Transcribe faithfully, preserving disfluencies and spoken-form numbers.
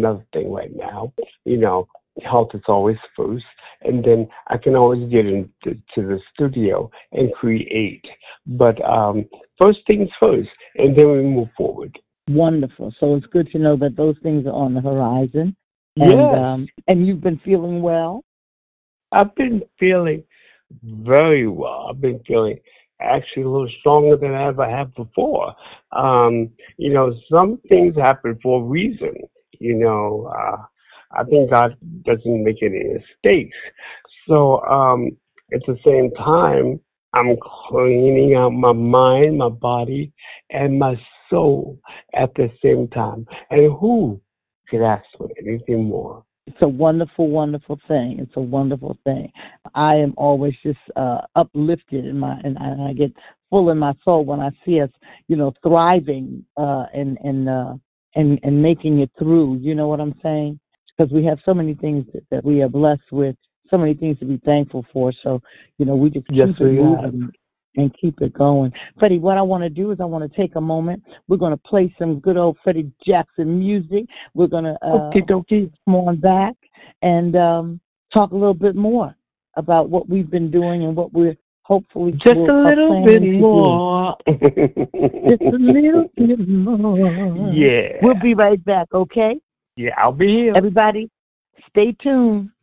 another thing right now. You know, health is always first, and then I can always get into to the studio and create. But um, first things first, and then we move forward. Wonderful. So it's good to know that those things are on the horizon, and Yes, um, and you've been feeling well. I've been feeling very well. I've been feeling actually a little stronger than I ever have before. Um, you know, some things happen for a reason. You know, uh, I think God doesn't make any mistakes. So um, at the same time, I'm cleaning out my mind, my body, and my soul at the same time. And who could ask for anything more? It's a wonderful, wonderful thing. It's a wonderful thing. I am always just uh, uplifted in my, and I, I get full in my soul when I see us, you know, thriving uh, and and uh, and and making it through. You know what I'm saying? Because we have so many things that, that we are blessed with, so many things to be thankful for. So, you know, we just Yes, keep it we have. moving and keep it going. Freddie, what I want to do is I want to take a moment. We're going to play some good old Freddie Jackson music. We're going to uh, Okie dokie. come on back and um, talk a little bit more about what we've been doing and what we're hopefully Just will, a are little bit planning to do. more. Just a little bit more. Yeah. We'll be right back, okay? Yeah, I'll be here. Everybody, stay tuned.